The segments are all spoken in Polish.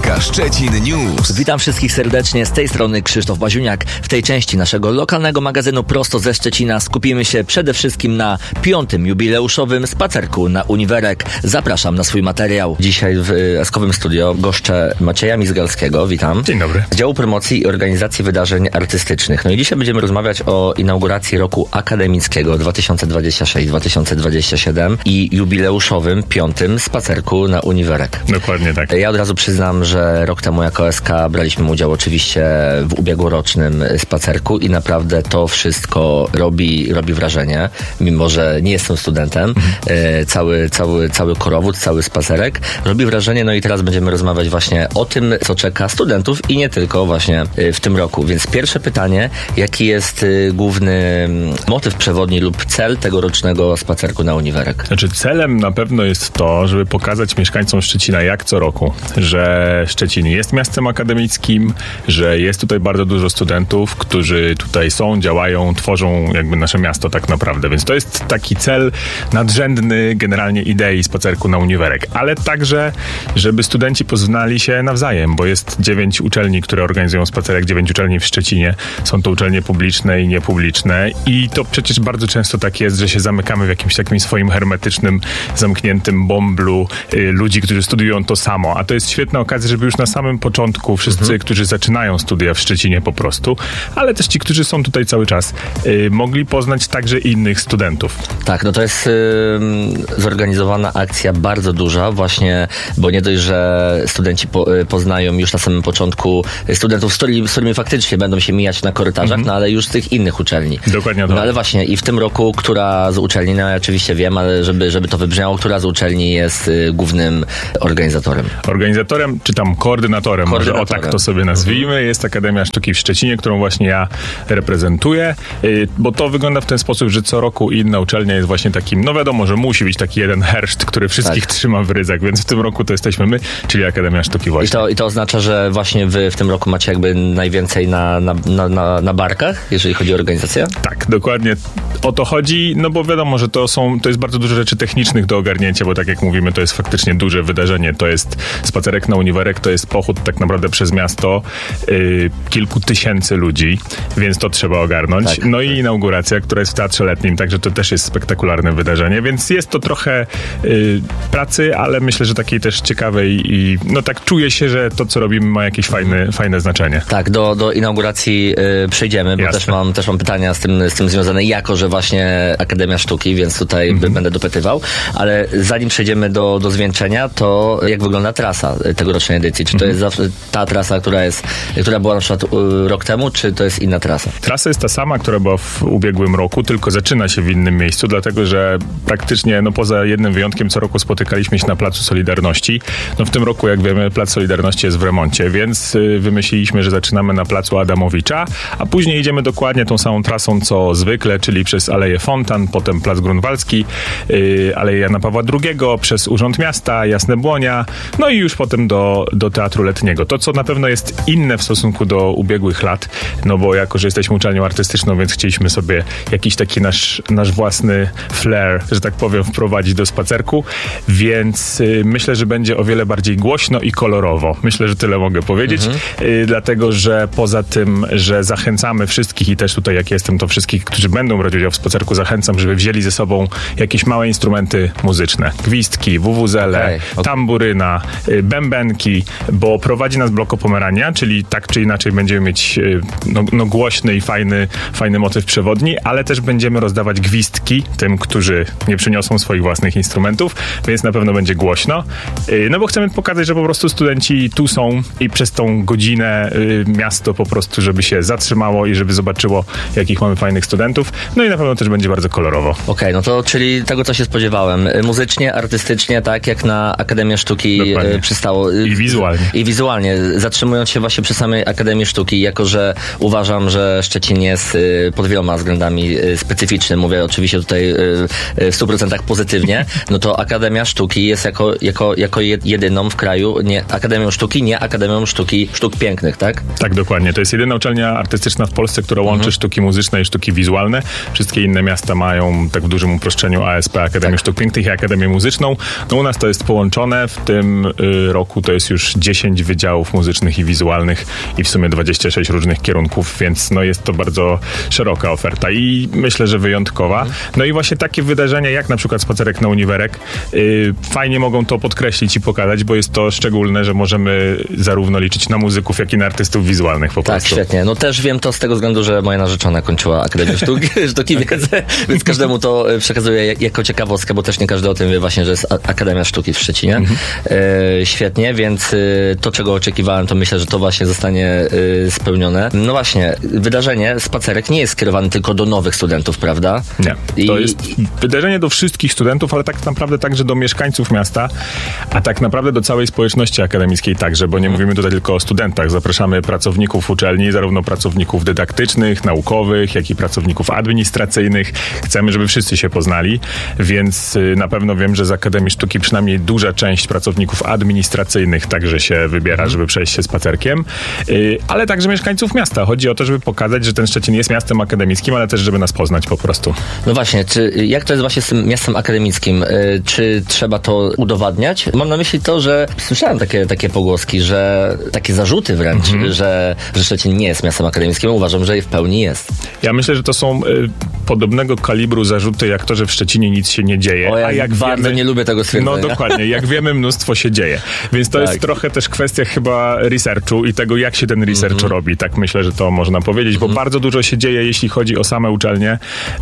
ASK Szczecin News. Witam wszystkich serdecznie, z tej strony Krzysztof Baziuniak. W tej części naszego lokalnego magazynu prosto ze Szczecina skupimy się przede wszystkim na 5. jubileuszowym spacerku na Uniwerek. Zapraszam na swój materiał. Dzisiaj w ASK-owym studio goszczę Macieja Mizgalskiego, witam. Dzień dobry. Z działu promocji i organizacji wydarzeń artystycznych. No i dzisiaj będziemy rozmawiać o inauguracji roku akademickiego 2026-2027 i jubileuszowym 5. spacerku na Uniwerek. Dokładnie tak. Ja od razu przyznam, że rok temu jako ASK braliśmy udział oczywiście w ubiegłorocznym spacerku i naprawdę to wszystko robi wrażenie, mimo że nie jestem studentem. Cały korowód, cały spacerek robi wrażenie. No i teraz będziemy rozmawiać właśnie o tym, co czeka studentów i nie tylko właśnie w tym roku. Więc pierwsze pytanie, jaki jest główny motyw przewodni lub cel tegorocznego spacerku na Uniwerek? Znaczy celem na pewno jest to, żeby pokazać mieszkańcom Szczecina jak co roku, że Szczecin jest miastem akademickim, że jest tutaj bardzo dużo studentów, którzy tutaj są, działają, tworzą jakby nasze miasto tak naprawdę. Więc to jest taki cel nadrzędny generalnie idei spacerku na Uniwerek. Ale także, żeby studenci poznali się nawzajem, bo jest 9 uczelni, które organizują spacerek, 9 uczelni w Szczecinie. Są to uczelnie publiczne i niepubliczne i to przecież bardzo często tak jest, że się zamykamy w jakimś takim swoim hermetycznym, zamkniętym bąblu ludzi, którzy studiują to samo. A to jest świetna okazja, żeby już na samym początku wszyscy, którzy zaczynają studia w Szczecinie po prostu, ale też ci, którzy są tutaj cały czas, mogli poznać także innych studentów. Tak, no to jest zorganizowana akcja bardzo duża właśnie, bo nie dość, że studenci poznają już na samym początku studentów, z którymi faktycznie będą się mijać na korytarzach, no ale już z tych innych uczelni. Dokładnie to. No ale właśnie i w tym roku, która z uczelni, no ja oczywiście wiem, ale żeby to wybrzmiało, która z uczelni jest głównym organizatorem? Organizatorem, czy tam koordynatorem, może o tak to sobie nazwijmy, jest Akademia Sztuki w Szczecinie, którą właśnie ja reprezentuję, bo to wygląda w ten sposób, że co roku inna uczelnia jest właśnie takim, no wiadomo, że musi być taki jeden herszt, który wszystkich trzyma w ryzach, więc w tym roku to jesteśmy my, czyli Akademia Sztuki właśnie. I to oznacza, że właśnie wy w tym roku macie jakby najwięcej na barkach, jeżeli chodzi o organizację? Tak, dokładnie o to chodzi, no bo wiadomo, że to jest bardzo dużo rzeczy technicznych do ogarnięcia, bo tak jak mówimy, to jest faktycznie duże wydarzenie, to jest spacerek na Uniwerek, to jest pochód tak naprawdę przez miasto kilku tysięcy ludzi, więc to trzeba ogarnąć. Tak, no i inauguracja, która jest w Teatrze Letnim, także to też jest spektakularne wydarzenie, więc jest to trochę pracy, ale myślę, że takiej też ciekawej i no tak czuję się, że to, co robimy, ma jakieś fajne znaczenie. Tak, do inauguracji przejdziemy, bo też mam pytania z tym związane, jako że właśnie Akademia Sztuki, więc tutaj będę dopytywał, ale zanim przejdziemy do zwieńczenia, to jak wygląda trasa tegorocznej edycji? Czy to jest zawsze ta trasa, która była na przykład rok temu, czy to jest inna trasa? Trasa jest ta sama, która była w ubiegłym roku, tylko zaczyna się w innym miejscu, dlatego że praktycznie, no poza jednym wyjątkiem, co roku spotykaliśmy się na Placu Solidarności. No w tym roku, jak wiemy, Plac Solidarności jest w remoncie, więc wymyśliliśmy, że zaczynamy na Placu Adamowicza, a później idziemy dokładnie tą samą trasą, co zwykle, czyli przez Aleję Fontan, potem Plac Grunwaldzki, Aleję Jana Pawła II, przez Urząd Miasta, Jasne Błonia, no i już potem do Teatru Letniego. To, co na pewno jest inne w stosunku do ubiegłych lat, no bo jako, że jesteśmy uczelnią artystyczną, więc chcieliśmy sobie jakiś taki nasz własny flair, że tak powiem, wprowadzić do spacerku, więc myślę, że będzie o wiele bardziej głośno i kolorowo. Myślę, że tyle mogę powiedzieć, dlatego, że poza tym, że zachęcamy wszystkich i też tutaj, jak jestem, to wszystkich, którzy będą brać udział w spacerku, zachęcam, żeby wzięli ze sobą jakieś małe instrumenty muzyczne. Gwizdki, wuwuzele, tamburyna, bębenki, bo prowadzi nas Bloko Pomerania, czyli tak czy inaczej będziemy mieć głośny i fajny motyw przewodni, ale też będziemy rozdawać gwizdki tym, którzy nie przyniosą swoich własnych instrumentów, więc na pewno będzie głośno. No bo chcemy pokazać, że po prostu studenci tu są i przez tą godzinę miasto po prostu, żeby się zatrzymało i żeby zobaczyło, jakich mamy fajnych studentów. No i na pewno też będzie bardzo kolorowo. Okej, no to czyli tego, co się spodziewałem. Muzycznie, artystycznie, tak jak na Akademię Sztuki przystało. I wizualnie. Zatrzymując się właśnie przy samej Akademii Sztuki, jako że uważam, że Szczecin jest pod wieloma względami specyficzny. Mówię oczywiście tutaj w 100% pozytywnie. No to Akademia Sztuki jest jako jedyną w kraju Akademią Sztuki Sztuk Pięknych, tak? Tak, dokładnie. To jest jedyna uczelnia artystyczna w Polsce, która łączy sztuki muzyczne i sztuki wizualne. Wszystkie inne miasta mają, tak w dużym uproszczeniu, ASP, Akademię Sztuk Pięknych i Akademię Muzyczną. No u nas to jest połączone. W tym roku to jest już już 10 wydziałów muzycznych i wizualnych i w sumie 26 różnych kierunków, więc no jest to bardzo szeroka oferta i myślę, że wyjątkowa. No i właśnie takie wydarzenia jak na przykład Spacerek na Uniwerek fajnie mogą to podkreślić i pokazać, bo jest to szczególne, że możemy zarówno liczyć na muzyków, jak i na artystów wizualnych po prostu. Tak, świetnie. No też wiem to z tego względu, że moja narzeczona kończyła Akademię Sztuki, więc każdemu to przekazuję jako ciekawostkę, bo też nie każdy o tym wie właśnie, że jest Akademia Sztuki w Szczecinie. Świetnie, więc to, czego oczekiwałem, to myślę, że to właśnie zostanie spełnione. No właśnie, wydarzenie Spacerek nie jest skierowane tylko do nowych studentów, prawda? Nie. To jest wydarzenie do wszystkich studentów, ale tak naprawdę także do mieszkańców miasta, a tak naprawdę do całej społeczności akademickiej także, bo nie mówimy tutaj tylko o studentach. Zapraszamy pracowników uczelni, zarówno pracowników dydaktycznych, naukowych, jak i pracowników administracyjnych. Chcemy, żeby wszyscy się poznali, więc na pewno wiem, że z Akademii Sztuki przynajmniej duża część pracowników administracyjnych także się wybiera, żeby przejść się spacerkiem, ale także mieszkańców miasta. Chodzi o to, żeby pokazać, że ten Szczecin jest miastem akademickim, ale też, żeby nas poznać po prostu. No właśnie, jak to jest właśnie z tym miastem akademickim? Czy trzeba to udowadniać? Mam na myśli to, że słyszałem takie pogłoski, że takie zarzuty wręcz, że Szczecin nie jest miastem akademickim. Uważam, że w pełni jest. Ja myślę, że to są podobnego kalibru zarzuty, jak to, że w Szczecinie nic się nie dzieje. A jak bardzo nie lubię tego stwierdzenia. No dokładnie, jak wiemy, mnóstwo się dzieje. Więc to jest trochę też kwestia chyba researchu i tego, jak się ten research robi. Tak myślę, że to można powiedzieć, bo bardzo dużo się dzieje, jeśli chodzi o same uczelnie,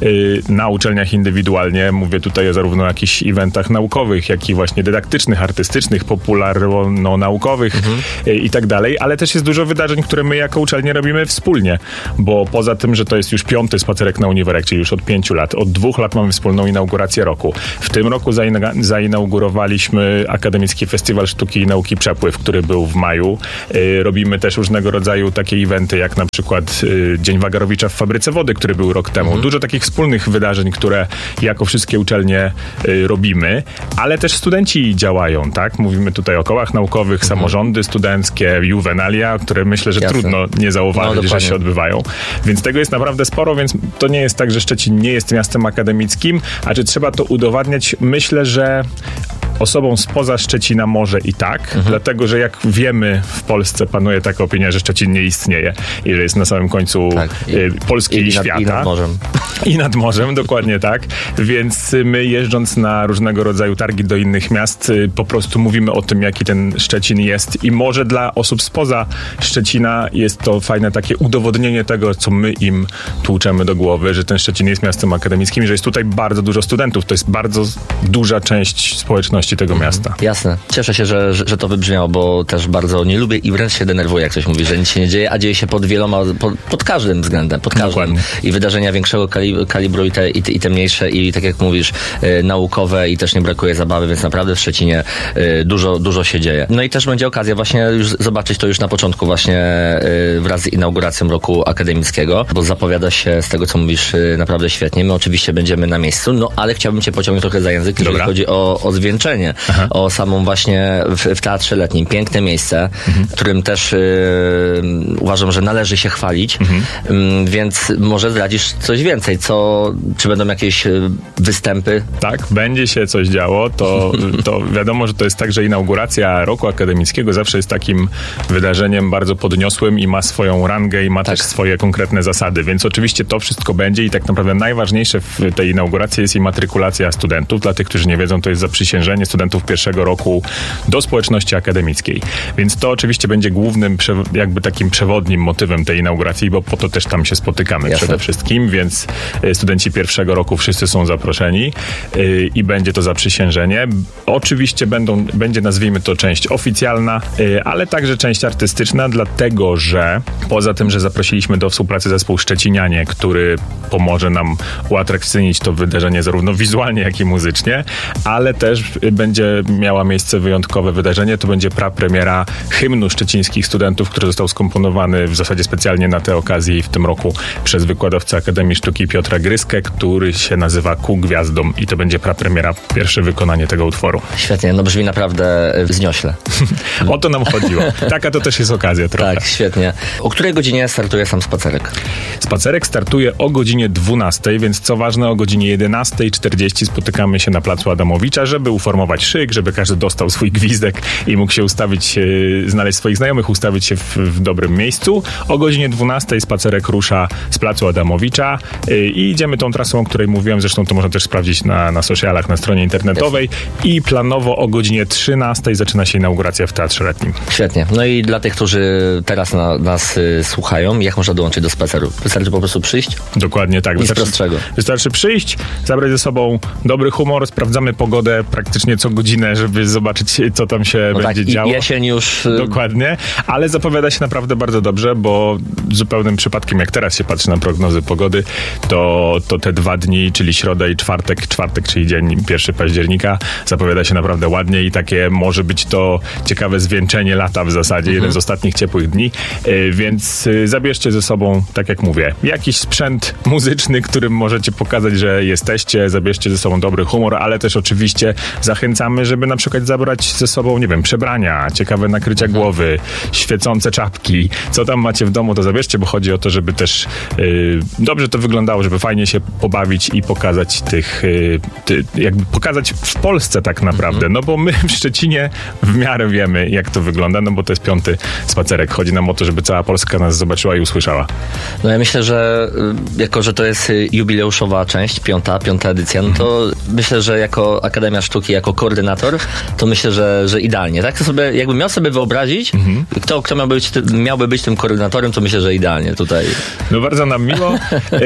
na uczelniach indywidualnie. Mówię tutaj zarówno o jakichś eventach naukowych, jak i właśnie dydaktycznych, artystycznych, popularno-naukowych i tak dalej, ale też jest dużo wydarzeń, które my jako uczelnie robimy wspólnie, bo poza tym, że to jest już 5. Spacerek na Uniwerek, czyli już od 5 lat, od 2 lat mamy wspólną inaugurację roku. W tym roku zainaugurowaliśmy Akademicki Festiwal Sztuki i Nauki Przepływ, który był w maju. Robimy też różnego rodzaju takie eventy, jak na przykład Dzień Wagarowicza w Fabryce Wody, który był rok temu. Dużo takich wspólnych wydarzeń, które jako wszystkie uczelnie robimy, ale też studenci działają, tak? Mówimy tutaj o kołach naukowych, samorządy studenckie, juwenalia, które myślę, że trudno nie zauważyć, że się odbywają. Więc tego jest naprawdę sporo, więc to nie jest tak, że Szczecin nie jest miastem akademickim, a czy trzeba to udowadniać? Myślę, że osobom spoza Szczecina może i tak, dlatego, że jak wiemy, w Polsce panuje taka opinia, że Szczecin nie istnieje i że jest na samym końcu Polski i świata. I nad morzem. I nad morzem, dokładnie tak. Więc my jeżdżąc na różnego rodzaju targi do innych miast, po prostu mówimy o tym, jaki ten Szczecin jest i może dla osób spoza Szczecina jest to fajne takie udowodnienie tego, co my im tłuczemy do głowy, że ten Szczecin jest miastem akademickim i że jest tutaj bardzo dużo studentów. To jest bardzo duża część społeczności tego miasta. Jasne. Cieszę się, że to wybrzmiało, bo też bardzo nie lubię i wręcz się denerwuję, jak ktoś mówi, że nic się nie dzieje, a dzieje się pod wieloma, pod każdym względem, pod każdym. Dokładnie. I wydarzenia większego kalibru i te mniejsze i tak jak mówisz, naukowe i też nie brakuje zabawy, więc naprawdę w Szczecinie dużo się dzieje. No i też będzie okazja właśnie już zobaczyć to już na początku właśnie wraz z inauguracją roku akademickiego, bo zapowiada się z tego, co mówisz, naprawdę świetnie. My oczywiście będziemy na miejscu, no ale chciałbym cię pociągnąć trochę za język, jeżeli chodzi o zwieńczenie, o samą właśnie w Teatrze Letnim. Piękne miejsce, którym też uważam, że należy się chwalić, więc może zdradzisz coś więcej, czy będą jakieś występy? Tak, będzie się coś działo, to wiadomo, że to jest tak, że inauguracja roku akademickiego zawsze jest takim wydarzeniem bardzo podniosłym i ma swoją rangę i ma też swoje konkretne zasady, więc oczywiście to wszystko będzie i tak naprawdę najważniejsze w tej inauguracji jest immatrykulacja studentów. Dla tych, którzy nie wiedzą, to jest zaprzysiężenie studentów pierwszego roku do społeczności akademickiej. Więc to oczywiście będzie głównym, jakby takim przewodnim motywem tej inauguracji, bo po to też tam się spotykamy przede wszystkim, więc studenci pierwszego roku wszyscy są zaproszeni i będzie to zaprzysiężenie. Oczywiście będzie, nazwijmy to, część oficjalna, ale także część artystyczna, dlatego, że poza tym, że zaprosiliśmy do współpracy zespół Szczecinianie, który pomoże nam uatrakcyjnić to wydarzenie zarówno wizualnie, jak i muzycznie, ale też będzie miała miejsce wyjątkowe wydarzenie. To będzie prapremiera hymnu szczecińskich studentów, który został skomponowany w zasadzie specjalnie na tę okazję w tym roku przez wykładowcę Akademii Sztuki Piotra Gryskę, który się nazywa Ku Gwiazdom i to będzie prapremiera, pierwsze wykonanie tego utworu. Świetnie, no brzmi naprawdę wzniośle. O to nam chodziło. Taka to też jest okazja trochę. Tak, świetnie. O której godzinie startuje sam spacerek? Spacerek startuje o godzinie 12, więc co ważne, o godzinie 11:40 spotykamy się na placu Adamowicza, żeby uformować unormować szyk, żeby każdy dostał swój gwizdek i mógł się ustawić, znaleźć swoich znajomych, ustawić się w dobrym miejscu. O godzinie 12 spacerek rusza z placu Adamowicza i idziemy tą trasą, o której mówiłem, zresztą to można też sprawdzić na socialach, na stronie internetowej i planowo o godzinie 13 zaczyna się inauguracja w Teatrze Letnim. Świetnie. No i dla tych, którzy teraz nas słuchają, jak można dołączyć do spaceru? Wystarczy po prostu przyjść? Dokładnie tak. Nic prostszego. Wystarczy przyjść, zabrać ze sobą dobry humor, sprawdzamy pogodę praktycznie co godzinę, żeby zobaczyć, co tam się będzie działo. I jesień już... Dokładnie, ale zapowiada się naprawdę bardzo dobrze, bo zupełnym przypadkiem, jak teraz się patrzy na prognozy pogody, to te 2 dni, czyli środa i czwartek, czyli dzień 1 października, zapowiada się naprawdę ładnie i takie może być to ciekawe zwieńczenie lata w zasadzie, jeden z ostatnich ciepłych dni, więc zabierzcie ze sobą, tak jak mówię, jakiś sprzęt muzyczny, którym możecie pokazać, że jesteście, zabierzcie ze sobą dobry humor, ale też oczywiście zachęcamy, żeby na przykład zabrać ze sobą, nie wiem, przebrania, ciekawe nakrycia głowy, świecące czapki, co tam macie w domu, to zabierzcie, bo chodzi o to, żeby też dobrze to wyglądało, żeby fajnie się pobawić i pokazać jakby pokazać w Polsce tak naprawdę, no bo my w Szczecinie w miarę wiemy, jak to wygląda, no bo to jest 5. spacerek. Chodzi nam o to, żeby cała Polska nas zobaczyła i usłyszała. No ja myślę, że jako, że to jest jubileuszowa część, 5. edycja, no to myślę, że jako Akademia Sztuki, jako koordynator, to myślę, że idealnie, tak? To sobie, jakbym miał sobie wyobrazić, kto miałby być tym koordynatorem, to myślę, że idealnie tutaj. No bardzo nam miło.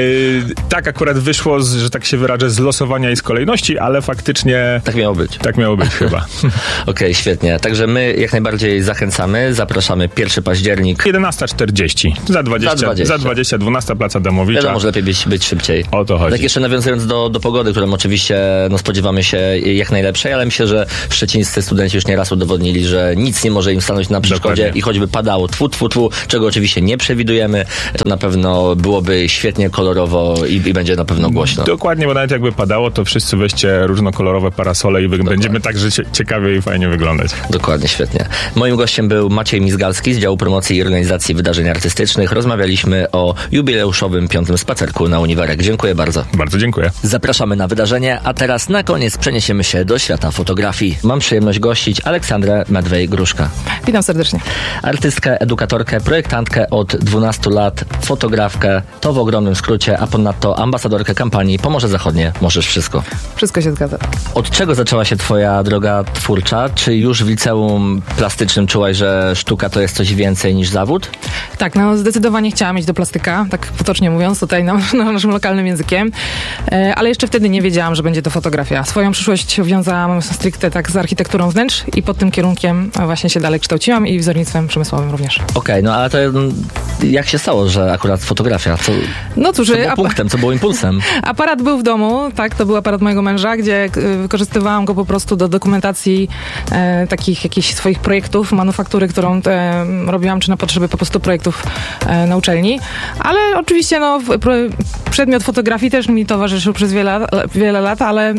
Tak akurat wyszło, że tak się wyrażę, z losowania i z kolejności, ale faktycznie... Tak miało być. Tak miało być chyba. Okej, świetnie. Także my jak najbardziej zachęcamy. Zapraszamy 1 październik. 11:40. Za 20, 12 plac Adamowicza. Wiadomo, może lepiej być szybciej. O to chodzi. Tak jeszcze nawiązując do pogody, którą oczywiście spodziewamy się jak najlepszej, ale myślę, że szczecińscy studenci już nieraz udowodnili, że nic nie może im stanąć na przeszkodzie. Dokładnie. I choćby padało czego oczywiście nie przewidujemy, to na pewno byłoby świetnie kolorowo i będzie na pewno głośno. Dokładnie, bo nawet jakby padało, to wszyscy weźcie różnokolorowe parasole i będziemy także ciekawie i fajnie wyglądać. Dokładnie, świetnie. Moim gościem był Maciej Mizgalski z działu promocji i organizacji wydarzeń artystycznych. Rozmawialiśmy o jubileuszowym 5. spacerku na Uniwerek. Dziękuję bardzo. Bardzo dziękuję. Zapraszamy na wydarzenie, a teraz na koniec przeniesiemy się do świata fotografii. Mam przyjemność gościć Aleksandrę Medwej-Gruszka. Witam serdecznie. Artystkę, edukatorkę, projektantkę od 12 lat, fotografkę, to w ogromnym skrócie, a ponadto ambasadorkę kampanii Pomorze Zachodnie. Możesz wszystko. Wszystko się zgadza. Od czego zaczęła się twoja droga twórcza? Czy już w liceum plastycznym czułaś, że sztuka to jest coś więcej niż zawód? Tak, no zdecydowanie chciałam iść do plastyka, tak potocznie mówiąc, tutaj naszym lokalnym językiem, ale jeszcze wtedy nie wiedziałam, że będzie to fotografia. Swoją przyszłość wiązałam stricte tak z architekturą wnętrz i pod tym kierunkiem właśnie się dalej kształciłam i wzornictwem przemysłowym również. Okej, no ale to jak się stało, że akurat fotografia? No cóż, co było punktem, co było impulsem? Aparat był w domu, tak, to był aparat mojego męża, gdzie wykorzystywałam go po prostu do dokumentacji takich jakichś swoich projektów, manufaktury, którą robiłam, czy na potrzeby po prostu projektów na uczelni. Ale oczywiście przedmiot fotografii też mi towarzyszył przez wiele lat, ale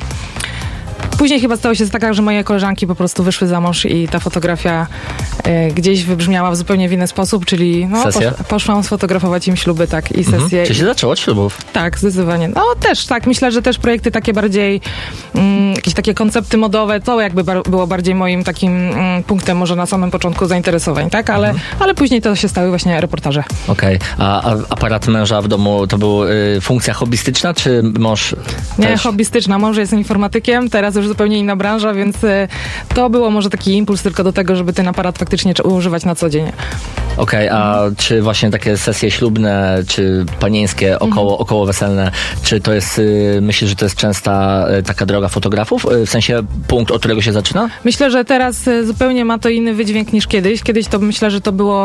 później chyba stało się tak, że moje koleżanki po prostu wyszły za mąż i ta fotografia gdzieś wybrzmiała w zupełnie inny sposób, czyli poszłam sfotografować im śluby, tak, i sesje. Czy się zaczęło od ślubów? Tak, zdecydowanie. No też, tak, myślę, że też projekty takie bardziej, jakieś takie koncepty modowe, to jakby było bardziej moim takim punktem może na samym początku zainteresowań, tak, ale później to się stały właśnie reportaże. Okej. A aparat męża w domu to była funkcja hobbystyczna, czy mąż Nie, też? hobbystyczna. Mąż jest informatykiem, teraz już zupełnie inna branża, więc to było może taki impuls tylko do tego, żeby ten aparat faktycznie używać na co dzień. Okej, a czy właśnie takie sesje ślubne, czy panieńskie, około weselne, czy to jest, myślisz, że to jest częsta taka droga fotografów? W sensie punkt, od którego się zaczyna? Myślę, że teraz zupełnie ma to inny wydźwięk niż kiedyś. Kiedyś to myślę, że to było,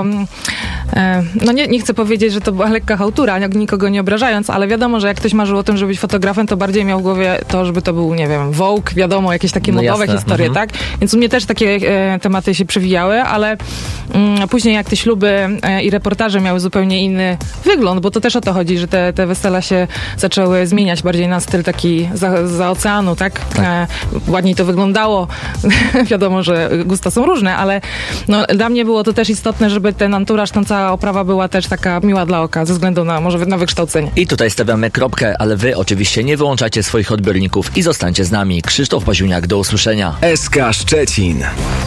nie chcę powiedzieć, że to była lekka chałtura, nikogo nie obrażając, ale wiadomo, że jak ktoś marzył o tym, żeby być fotografem, to bardziej miał w głowie to, żeby to był, nie wiem, Vogue, wiadomo, jakieś takie modowe historie, tak? Więc u mnie też takie tematy się przewijały, ale później jak te śluby i reportaże miały zupełnie inny wygląd, bo to też o to chodzi, że te wesela się zaczęły zmieniać bardziej na styl taki za oceanu, tak? Ładniej to wyglądało. Wiadomo, że gusta są różne, ale dla mnie było to też istotne, żeby ten anturaż, ta cała ta oprawa była też taka miła dla oka, ze względu na może na wykształcenie. I tutaj stawiamy kropkę, ale wy oczywiście nie wyłączacie swoich odbiorników i zostańcie z nami. Krzysztof Baziuniak, do usłyszenia. SK Szczecin.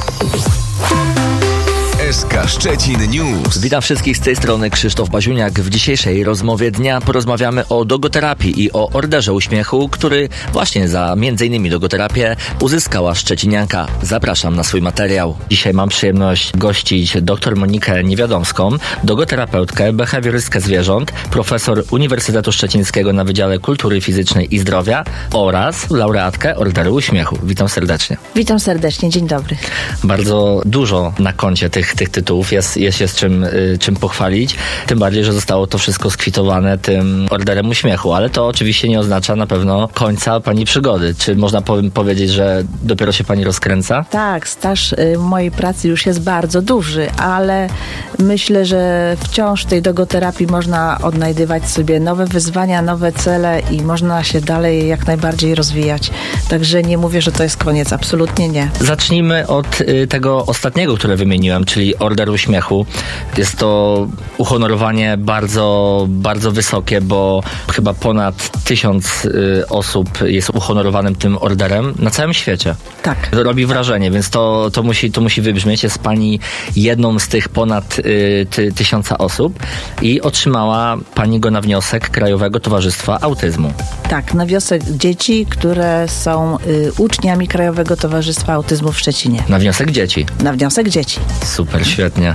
SK Szczecin News. Witam wszystkich z tej strony, Krzysztof Baziuniak. W dzisiejszej rozmowie dnia porozmawiamy o dogoterapii i o orderze uśmiechu, który właśnie za m.in. dogoterapię uzyskała szczecinianka. Zapraszam na swój materiał. Dzisiaj mam przyjemność gościć dr Monikę Niewiadomską, dogoterapeutkę, behawiorystkę zwierząt, profesor Uniwersytetu Szczecińskiego na Wydziale Kultury Fizycznej i Zdrowia oraz laureatkę Orderu Uśmiechu. Witam serdecznie. Witam serdecznie, dzień dobry. Bardzo dużo na koncie tych tytułów jest się z czym pochwalić, tym bardziej, że zostało to wszystko skwitowane tym Orderem Uśmiechu, ale to oczywiście nie oznacza na pewno końca pani przygody. Czy można powiedzieć, że dopiero się pani rozkręca? Tak, staż mojej pracy już jest bardzo duży, ale myślę, że wciąż w tej dogoterapii można odnajdywać sobie nowe wyzwania, nowe cele i można się dalej jak najbardziej rozwijać. Także nie mówię, że to jest koniec, absolutnie nie. Zacznijmy od tego ostatniego, które wymieniłem, czyli Order Uśmiechu. Jest to uhonorowanie bardzo, bardzo wysokie, bo chyba ponad 1000 osób jest uhonorowanym tym orderem na całym świecie. Tak. Robi wrażenie, więc to musi wybrzmieć. Jest pani jedną z tych ponad 1000 osób i otrzymała pani go na wniosek Krajowego Towarzystwa Autyzmu. Tak, na wniosek dzieci, które są uczniami Krajowego Towarzystwa Autyzmu w Szczecinie. Na wniosek dzieci? Na wniosek dzieci. Super, świetnie.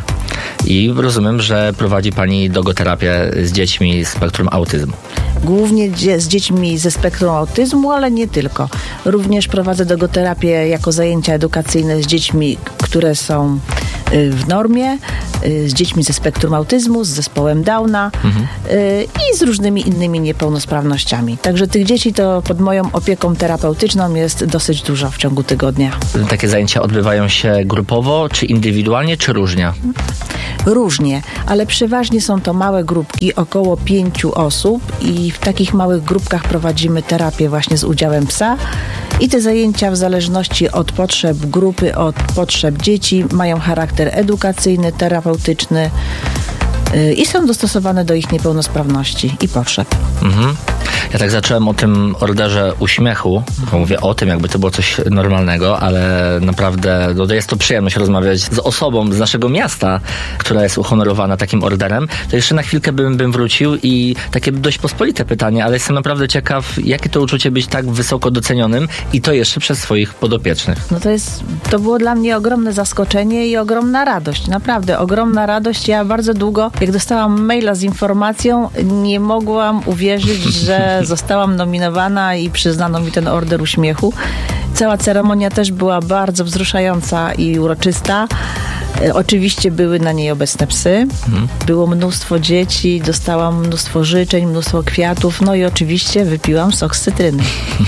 I rozumiem, że prowadzi pani dogoterapię z dziećmi z spektrum autyzmu. Głównie z dziećmi ze spektrum autyzmu, ale nie tylko. Również prowadzę dogoterapię jako zajęcia edukacyjne z dziećmi, które są w normie, z dziećmi ze spektrum autyzmu, z zespołem Downa i z różnymi innymi niepełnosprawnościami. Także tych dzieci to pod moją opieką terapeutyczną jest dosyć dużo w ciągu tygodnia. Takie zajęcia odbywają się grupowo, czy indywidualnie, czy różnie? Różnie, ale przeważnie są to małe grupki, około 5 osób i w takich małych grupkach prowadzimy terapię właśnie z udziałem psa i te zajęcia w zależności od potrzeb grupy, od potrzeb dzieci mają charakter edukacyjny, terapeutyczny i są dostosowane do ich niepełnosprawności i potrzeb. Ja tak zacząłem o tym Orderze Uśmiechu, bo mówię o tym, jakby to było coś normalnego, ale naprawdę jest to przyjemność rozmawiać z osobą z naszego miasta, która jest uhonorowana takim orderem. To jeszcze na chwilkę bym wrócił i takie dość pospolite pytanie, ale jestem naprawdę ciekaw, jakie to uczucie być tak wysoko docenionym i to jeszcze przez swoich podopiecznych. No to było dla mnie ogromne zaskoczenie i ogromna radość, naprawdę ogromna radość. Ja bardzo długo, jak dostałam maila z informacją, nie mogłam uwierzyć, że zostałam nominowana i przyznano mi ten Order Uśmiechu. Cała ceremonia też była bardzo wzruszająca i uroczysta. Oczywiście były na niej obecne psy. Było mnóstwo dzieci, dostałam mnóstwo życzeń, mnóstwo kwiatów, no i oczywiście wypiłam sok z cytryny.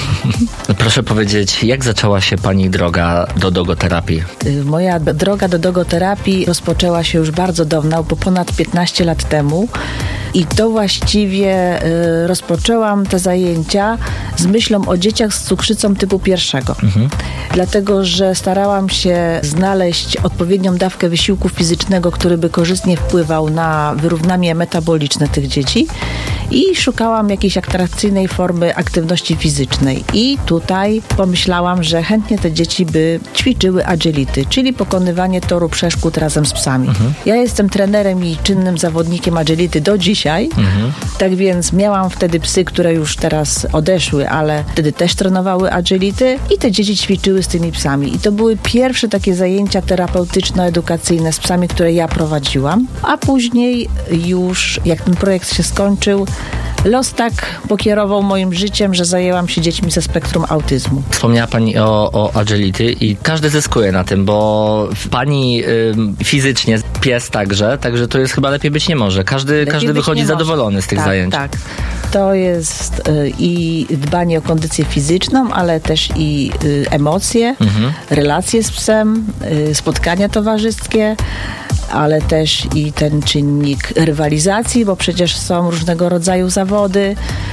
Proszę powiedzieć, jak zaczęła się pani droga do dogoterapii? Moja droga do dogoterapii rozpoczęła się już bardzo dawno, bo ponad 15 lat temu. I to właściwie rozpoczęłam te zajęcia z myślą o dzieciach z cukrzycą typu 1. Dlatego, że starałam się znaleźć odpowiednią dawkę wysiłku fizycznego, który by korzystnie wpływał na wyrównanie metaboliczne tych dzieci i szukałam jakiejś atrakcyjnej formy aktywności fizycznej. I tutaj pomyślałam, że chętnie te dzieci by ćwiczyły agility, czyli pokonywanie toru przeszkód razem z psami. Ja jestem trenerem i czynnym zawodnikiem agility do dzisiaj, tak więc miałam wtedy psy, które już teraz odeszły, ale wtedy też trenowały agility i te dzieci ćwiczyły z tymi psami. I to były pierwsze takie zajęcia terapeutyczno-edukacyjne z psami, które ja prowadziłam, a później już, jak ten projekt się skończył, los tak pokierował moim życiem, że zajęłam się dziećmi ze spektrum autyzmu. Wspomniała pani o agility i każdy zyskuje na tym, bo pani fizycznie, pies także to jest chyba lepiej być nie może. Każdy wychodzi zadowolony z tych zajęć. Tak. To jest i dbanie o kondycję fizyczną, ale też i emocje, relacje z psem, spotkania towarzyskie. ale też i ten czynnik rywalizacji, bo przecież są różnego rodzaju zawody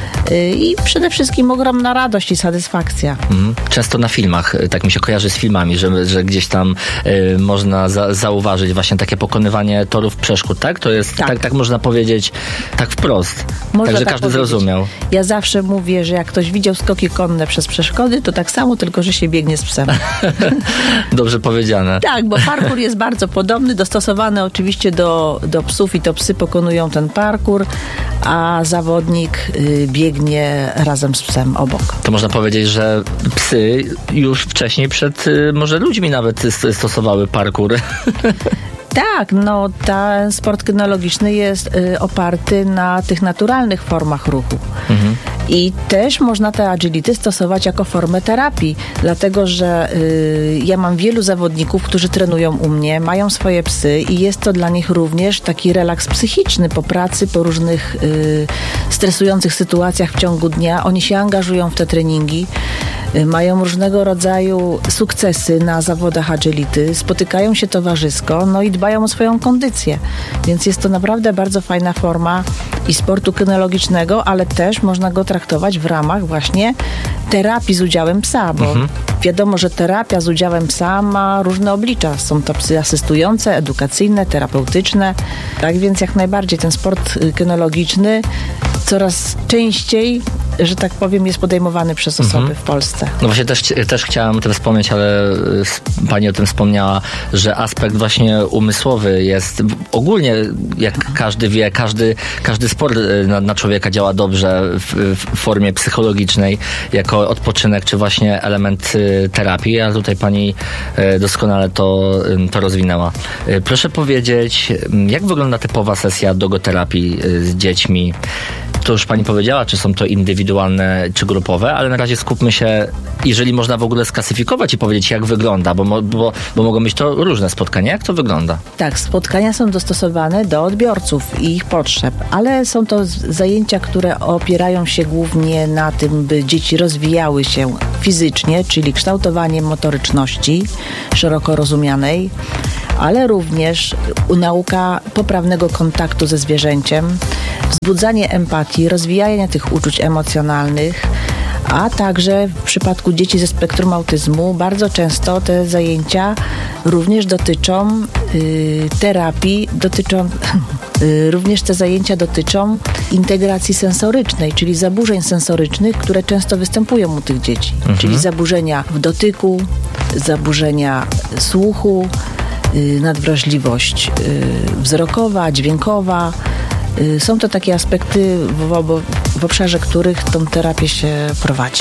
i przede wszystkim ogromna radość i satysfakcja. Często na filmach, tak mi się kojarzy z filmami, że gdzieś tam można zauważyć właśnie takie pokonywanie torów przeszkód, tak? To jest, tak można powiedzieć, tak wprost. Można Także tak każdy powiedzieć. zrozumiał. Ja zawsze mówię, że jak ktoś widział skoki konne przez przeszkody, to tak samo, tylko że się biegnie z psem. Dobrze powiedziane. Tak, bo parkour jest bardzo podobny, dostosowany oczywiście do psów i to psy pokonują ten parkour, a zawodnik biegnie razem z psem obok. To można powiedzieć, że psy już wcześniej przed może ludźmi nawet stosowały parkour. Tak, no ten sport kynologiczny jest oparty na tych naturalnych formach ruchu. I też można te agility stosować jako formę terapii, dlatego że ja mam wielu zawodników, którzy trenują u mnie, mają swoje psy i jest to dla nich również taki relaks psychiczny po pracy, po różnych stresujących sytuacjach w ciągu dnia. Oni się angażują w te treningi, mają różnego rodzaju sukcesy na zawodach agility, spotykają się towarzysko, no i dbają o swoją kondycję. Więc jest to naprawdę bardzo fajna forma i sportu kynologicznego, ale też można go traktować w ramach właśnie terapii z udziałem psa, bo wiadomo, że terapia z udziałem psa ma różne oblicza. Są to psy asystujące, edukacyjne, terapeutyczne. Tak więc jak najbardziej ten sport kynologiczny coraz częściej, że tak powiem, jest podejmowany przez osoby w Polsce. No właśnie też chciałam o tym wspomnieć, ale pani o tym wspomniała, że aspekt właśnie umysłowy jest ogólnie, jak każdy wie, każdy sport na człowieka działa dobrze w formie psychologicznej, jako odpoczynek, czy właśnie element terapii, a tutaj pani doskonale to rozwinęła. Proszę powiedzieć, jak wygląda typowa sesja dogoterapii z dziećmi? To już pani powiedziała, czy są to indywidualne, czy grupowe, ale na razie skupmy się, jeżeli można w ogóle sklasyfikować i powiedzieć, jak wygląda, bo mogą być to różne spotkania. Jak to wygląda? Tak, spotkania są dostosowane do odbiorców i ich potrzeb, ale są to zajęcia, które opierają się głównie na tym, by dzieci rozwijały się fizycznie, czyli kształtowanie motoryczności szeroko rozumianej, ale również nauka poprawnego kontaktu ze zwierzęciem, wzbudzanie empatii, rozwijanie tych uczuć emocjonalnych, a także w przypadku dzieci ze spektrum autyzmu bardzo często te zajęcia również dotyczą terapii, również te zajęcia dotyczą integracji sensorycznej, czyli zaburzeń sensorycznych, które często występują u tych dzieci, czyli zaburzenia w dotyku, zaburzenia słuchu, nadwrażliwość wzrokowa, dźwiękowa. Są to takie aspekty, w obszarze których tą terapię się prowadzi.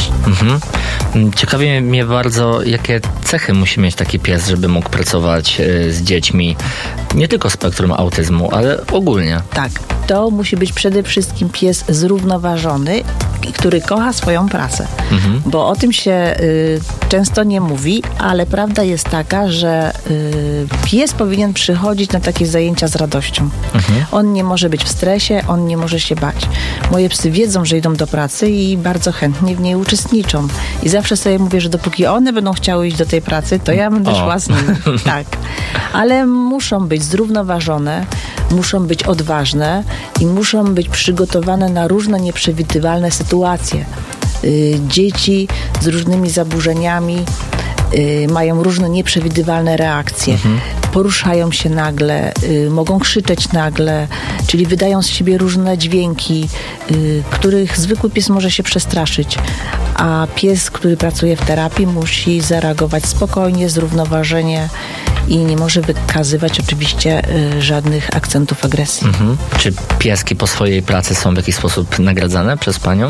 Ciekawi mnie bardzo, jakie cechy musi mieć taki pies, żeby mógł pracować z dziećmi, nie tylko spektrum autyzmu, ale ogólnie. Tak, to musi być przede wszystkim pies zrównoważony, który kocha swoją pracę. Bo o tym się często nie mówi, ale prawda jest taka, że pies powinien przychodzić na takie zajęcia z radością. On nie może być w stresie, on nie może się bać. Moje psy wiedzą, że idą do pracy i bardzo chętnie w niej uczestniczą. I zawsze sobie mówię, że dopóki one będą chciały iść do tej pracy, to ja będę szła z nimi. Tak. Ale muszą być zrównoważone, muszą być odważne i muszą być przygotowane na różne nieprzewidywalne sytuacje. Dzieci z różnymi zaburzeniami mają różne nieprzewidywalne reakcje. Poruszają się nagle, mogą krzyczeć nagle, czyli wydają z siebie różne dźwięki, których zwykły pies może się przestraszyć. A pies, który pracuje w terapii, musi zareagować spokojnie, zrównoważenie i nie może wykazywać oczywiście żadnych akcentów agresji. Czy pieski po swojej pracy są w jakiś sposób nagradzane przez panią?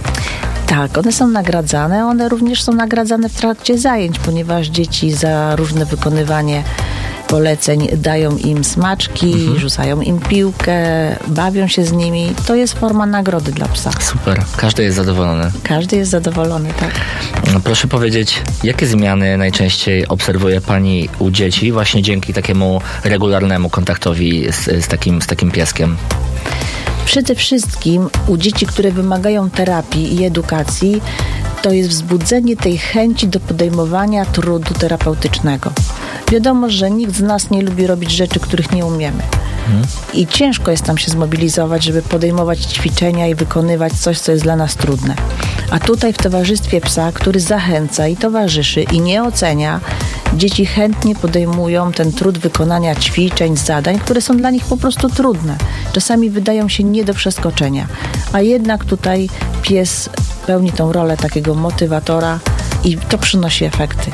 Tak, one są nagradzane. One również są nagradzane w trakcie zajęć, ponieważ dzieci za różne wykonywanie poleceń dają im smaczki, rzucają im piłkę, bawią się z nimi. To jest forma nagrody dla psa. Super. Każdy jest zadowolony. Każdy jest zadowolony, tak. Proszę powiedzieć, jakie zmiany najczęściej obserwuje pani u dzieci właśnie dzięki takiemu regularnemu kontaktowi z takim pieskiem? Przede wszystkim u dzieci, które wymagają terapii i edukacji, to jest wzbudzenie tej chęci do podejmowania trudu terapeutycznego. Wiadomo, że nikt z nas nie lubi robić rzeczy, których nie umiemy. I ciężko jest nam się zmobilizować, żeby podejmować ćwiczenia i wykonywać coś, co jest dla nas trudne. A tutaj w towarzystwie psa, który zachęca i towarzyszy i nie ocenia, dzieci chętnie podejmują ten trud wykonania ćwiczeń, zadań, które są dla nich po prostu trudne. Czasami wydają się nie do przeskoczenia. A jednak tutaj pies pełni tą rolę takiego motywatora i to przynosi efekty.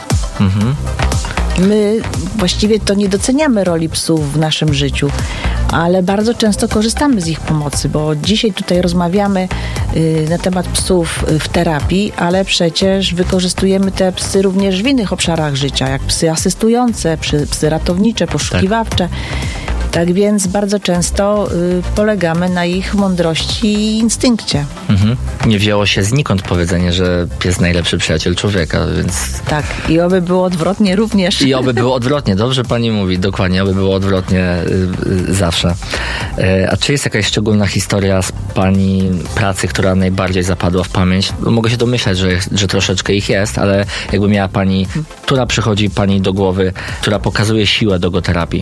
My właściwie to nie doceniamy roli psów w naszym życiu, ale bardzo często korzystamy z ich pomocy, bo dzisiaj tutaj rozmawiamy na temat psów w terapii, ale przecież wykorzystujemy te psy również w innych obszarach życia, jak psy asystujące, psy ratownicze, poszukiwawcze. Tak więc bardzo często polegamy na ich mądrości i instynkcie. Nie wzięło się znikąd powiedzenie, że pies najlepszy przyjaciel człowieka, więc... Tak, i oby było odwrotnie również. I oby było odwrotnie, dobrze pani mówi, dokładnie, oby było odwrotnie zawsze. A czy jest jakaś szczególna historia z pani pracy, która najbardziej zapadła w pamięć? Mogę się domyślać, że troszeczkę ich jest, ale jakby miała pani, która przychodzi pani do głowy, która pokazuje siłę dogoterapii?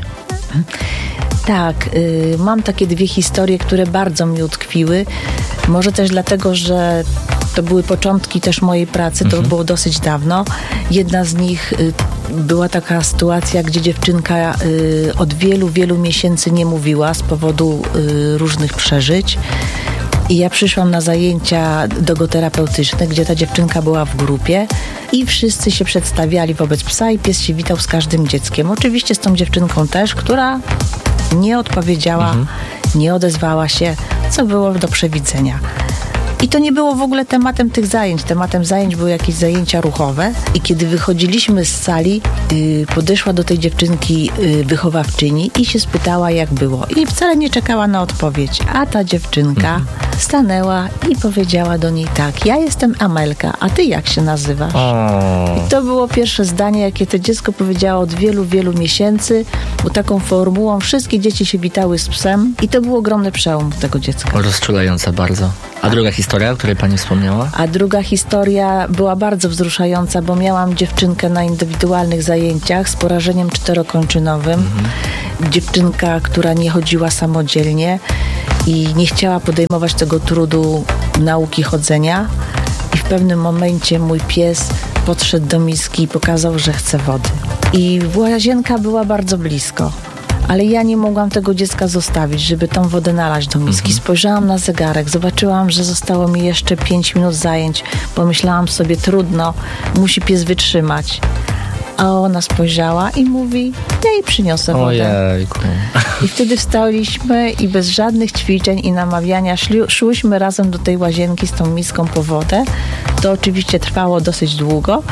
Tak, mam takie 2 historie, które bardzo mi utkwiły. Może też dlatego, że to były początki też mojej pracy, to było dosyć dawno. Jedna z nich była taka sytuacja, gdzie dziewczynka od wielu miesięcy nie mówiła z powodu różnych przeżyć. I ja przyszłam na zajęcia dogoterapeutyczne, gdzie ta dziewczynka była w grupie i wszyscy się przedstawiali wobec psa i pies się witał z każdym dzieckiem. Oczywiście z tą dziewczynką też, która nie odpowiedziała, nie odezwała się, co było do przewidzenia. I to nie było w ogóle tematem tych zajęć. Tematem zajęć były jakieś zajęcia ruchowe i kiedy wychodziliśmy z sali, podeszła do tej dziewczynki wychowawczyni i się spytała, jak było. I wcale nie czekała na odpowiedź. A ta dziewczynka stanęła i powiedziała do niej tak: ja jestem Amelka, a ty jak się nazywasz? I to było pierwsze zdanie, jakie to dziecko powiedziało od wielu miesięcy, bo taką formułą wszystkie dzieci się witały z psem i to był ogromny przełom tego dziecka. Rozczulające bardzo. A druga historia, o której pani wspomniała? A druga historia była bardzo wzruszająca, bo miałam dziewczynkę na indywidualnych zajęciach z porażeniem czterokończynowym. Dziewczynka, która nie chodziła samodzielnie i nie chciała podejmować tego trudu nauki chodzenia. I w pewnym momencie mój pies podszedł do miski i pokazał, że chce wody. I łazienka była bardzo blisko. Ale ja nie mogłam tego dziecka zostawić, żeby tą wodę nalać do miski. Spojrzałam na zegarek, zobaczyłam, że zostało mi jeszcze 5 minut zajęć. Pomyślałam sobie, trudno, musi pies wytrzymać. A ona spojrzała i mówi, ja jej przyniosę wodę. Ojejku. I wtedy wstaliśmy i bez żadnych ćwiczeń i namawiania szłyśmy razem do tej łazienki z tą miską po wodę. To oczywiście trwało dosyć długo,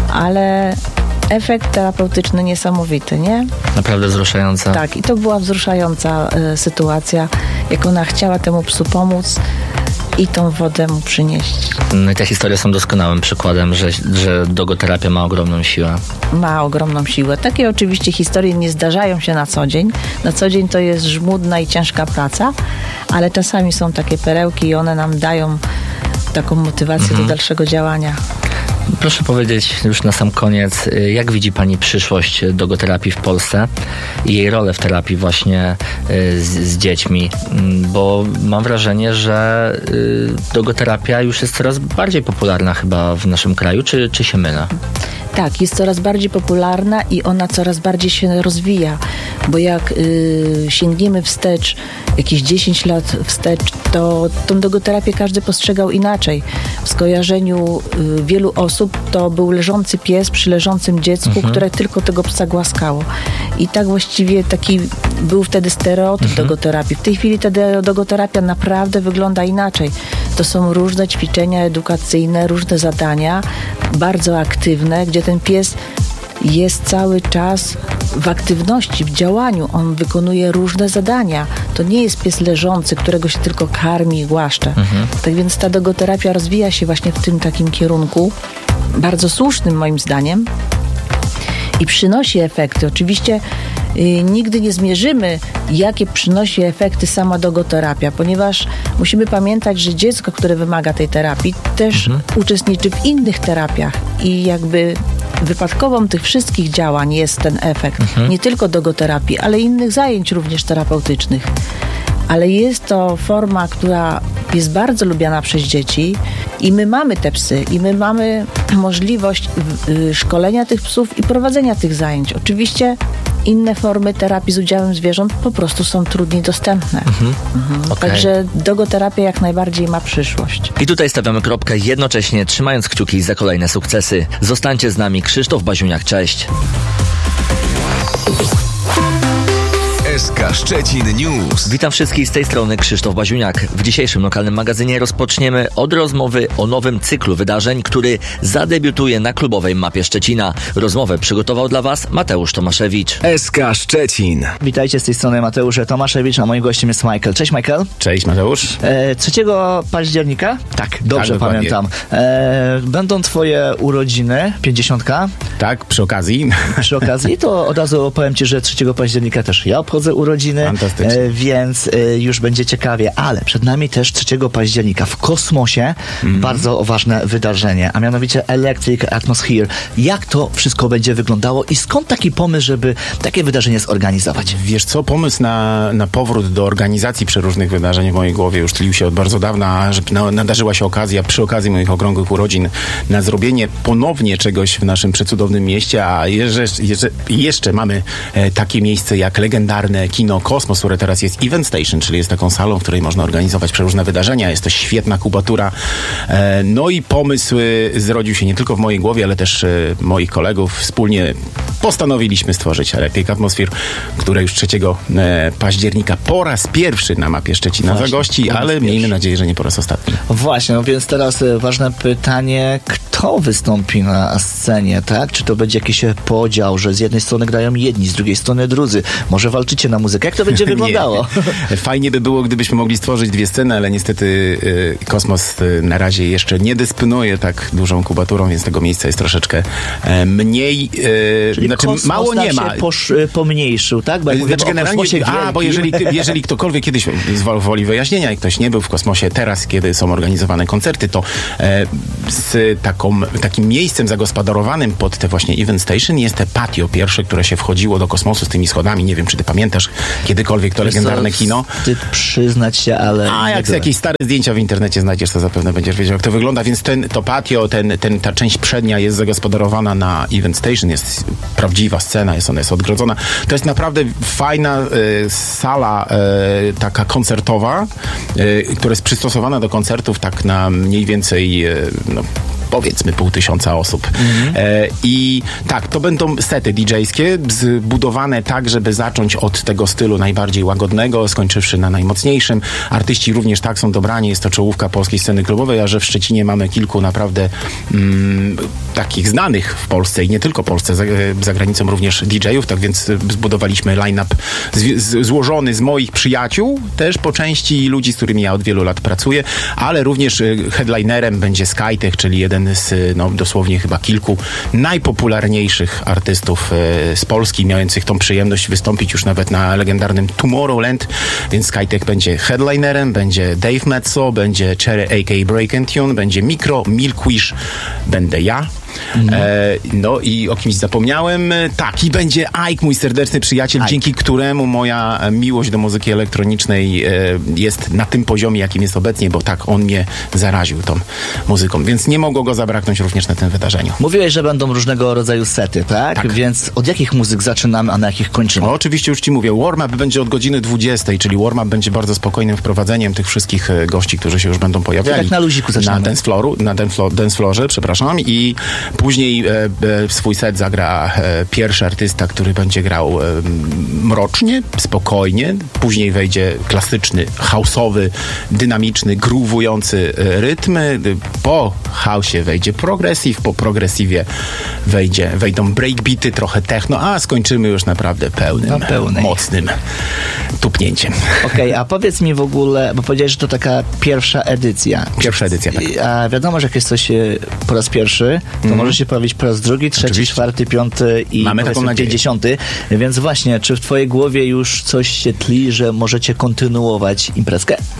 ale efekt terapeutyczny niesamowity, nie? Naprawdę wzruszająca. Tak, i to była wzruszająca sytuacja, jak ona chciała temu psu pomóc i tą wodę mu przynieść. No i te historie są doskonałym przykładem, że dogoterapia ma ogromną siłę. Ma ogromną siłę. Takie oczywiście historie nie zdarzają się na co dzień. Na co dzień to jest żmudna i ciężka praca, ale czasami są takie perełki i one nam dają taką motywację do dalszego działania. Proszę powiedzieć już na sam koniec, jak widzi pani przyszłość dogoterapii w Polsce i jej rolę w terapii właśnie z dziećmi? Bo mam wrażenie, że dogoterapia już jest coraz bardziej popularna chyba w naszym kraju, czy się mylę? Tak, jest coraz bardziej popularna i ona coraz bardziej się rozwija, bo jak sięgniemy wstecz, jakieś 10 lat wstecz, to tą dogoterapię każdy postrzegał inaczej. W skojarzeniu wielu osób to był leżący pies przy leżącym dziecku, które tylko tego psa głaskało. I tak właściwie taki był wtedy stereotyp dogoterapii. W tej chwili ta dogoterapia naprawdę wygląda inaczej. To są różne ćwiczenia edukacyjne, różne zadania, bardzo aktywne, gdzie ten pies jest cały czas w aktywności, w działaniu. On wykonuje różne zadania. To nie jest pies leżący, którego się tylko karmi i głaszcze. Tak więc ta dogoterapia rozwija się właśnie w tym takim kierunku, bardzo słusznym moim zdaniem i przynosi efekty. Oczywiście nigdy nie zmierzymy, jakie przynosi efekty sama dogoterapia, ponieważ musimy pamiętać, że dziecko, które wymaga tej terapii, też uczestniczy w innych terapiach i jakby wypadkową tych wszystkich działań jest ten efekt. Nie tylko dogoterapii, ale innych zajęć również terapeutycznych. Ale jest to forma, która jest bardzo lubiana przez dzieci i my mamy te psy i my mamy możliwość szkolenia tych psów i prowadzenia tych zajęć. Oczywiście inne formy terapii z udziałem zwierząt po prostu są trudniej dostępne. Okay. Także dogoterapia jak najbardziej ma przyszłość. I tutaj stawiamy kropkę, jednocześnie trzymając kciuki za kolejne sukcesy. Zostańcie z nami, Krzysztof Baziuniak, cześć. SK Szczecin News. Witam wszystkich, z tej strony Krzysztof Baziuniak. W dzisiejszym lokalnym magazynie rozpoczniemy od rozmowy o nowym cyklu wydarzeń, który zadebiutuje na klubowej mapie Szczecina. Rozmowę przygotował dla Was Mateusz Tomaszewicz. SK Szczecin. Witajcie, z tej strony Mateusz Tomaszewicz, a moim gościem jest Michael. Cześć Michael. Cześć Mateusz. 3 października? Tak, dobrze dokładnie. pamiętam. Będą twoje urodziny, 50. Tak, przy okazji. Przy okazji to od razu powiem Ci, że 3 października też ja obchodzę urodziny, więc już będzie ciekawie, ale przed nami też 3 października w kosmosie bardzo ważne wydarzenie, a mianowicie Electric Atmosphere. Jak to wszystko będzie wyglądało i skąd taki pomysł, żeby takie wydarzenie zorganizować? Wiesz co, pomysł na powrót do organizacji przeróżnych wydarzeń w mojej głowie już tlił się od bardzo dawna, że nadarzyła się okazja przy okazji moich okrągłych urodzin na zrobienie ponownie czegoś w naszym przecudownym mieście, a jeszcze mamy takie miejsce jak legendarne kino Kosmos, które teraz jest Event Station, czyli jest taką salą, w której można organizować przeróżne wydarzenia. Jest to świetna kubatura. No i pomysł zrodził się nie tylko w mojej głowie, ale też moich kolegów. Wspólnie postanowiliśmy stworzyć Electric Atmosphere, które już 3 października po raz pierwszy na mapie Szczecina zagości, ale miejmy nadzieję, że nie po raz ostatni. Właśnie, no więc teraz ważne pytanie, kto wystąpi na scenie, tak? Czy to będzie jakiś podział, że z jednej strony grają jedni, z drugiej strony drudzy? Może walczycie na muzykę? Jak to będzie wyglądało? Fajnie by było, gdybyśmy mogli stworzyć 2 sceny, ale niestety Kosmos na razie jeszcze nie dysponuje tak dużą kubaturą, więc tego miejsca jest troszeczkę mniej. Czyli znaczy mało nie ma. Pomniejszył, tak? Bo jak znaczy generalnie, bo jeżeli ktokolwiek kiedyś woli wyjaśnienia i ktoś nie był w Kosmosie, teraz kiedy są organizowane koncerty, to z takim miejscem zagospodarowanym pod te właśnie Event Station jest te patio pierwsze, które się wchodziło do Kosmosu z tymi schodami. Nie wiem, czy ty pamiętasz kiedykolwiek to legendarne kino. Wstyd przyznać się, ale... A jak jakieś stare zdjęcia w internecie znajdziesz, to zapewne będziesz wiedział, jak to wygląda. Więc to patio, ta część przednia jest zagospodarowana na Event Station. Jest prawdziwa scena, ona jest odgrodzona. To jest naprawdę fajna sala taka koncertowa, która jest przystosowana do koncertów tak na mniej więcej powiedzmy 500 osób. I tak, to będą sety DJ-skie, zbudowane tak, żeby zacząć od tego stylu najbardziej łagodnego, skończywszy na najmocniejszym. Artyści również tak są dobrani, jest to czołówka polskiej sceny klubowej, a że w Szczecinie mamy kilku naprawdę takich znanych w Polsce i nie tylko w Polsce, za granicą również DJ-ów, tak więc zbudowaliśmy line-up złożony z moich przyjaciół, też po części ludzi, z którymi ja od wielu lat pracuję, ale również headlinerem będzie Skytech, czyli jeden z dosłownie chyba kilku najpopularniejszych artystów z Polski, mających tą przyjemność wystąpić już nawet na legendarnym Tomorrowland, więc Skytech będzie headlinerem, będzie Dave Metso, będzie Cherry a.k.a. Break and Tune, będzie Mikro, Milkwish, będę ja. No i o kimś zapomniałem. Tak, i będzie Ike, mój serdeczny przyjaciel, dzięki któremu moja miłość do muzyki elektronicznej jest na tym poziomie, jakim jest obecnie, bo tak, on mnie zaraził tą muzyką, więc nie mogło go zabraknąć również na tym wydarzeniu. Mówiłeś, że będą różnego rodzaju sety, tak? Więc od jakich muzyk zaczynamy, a na jakich kończymy? No, oczywiście już ci mówię, warm-up będzie od godziny 20, czyli warm-up będzie bardzo spokojnym wprowadzeniem tych wszystkich gości, którzy się już będą pojawiali. Tak na luziku zaczynamy. Na dance floorze, przepraszam, i później swój set zagra pierwszy artysta, który będzie grał mrocznie, spokojnie. Później wejdzie klasyczny, house'owy, dynamiczny, groovujący rytm. Po house'ie wejdzie progressive, po progressive wejdą breakbeaty, trochę techno, a skończymy już naprawdę mocnym tupnięciem. Okej, a powiedz mi w ogóle, bo powiedziałeś, że to taka pierwsza edycja. Pierwsza edycja, tak. A wiadomo, że jak jest coś po raz pierwszy, to może się pojawić po raz drugi, trzeci, czwarty, piąty i mamy taką nadzieję. 50. Więc właśnie, czy w twojej głowie już coś się tli, że możecie kontynuować imprezkę?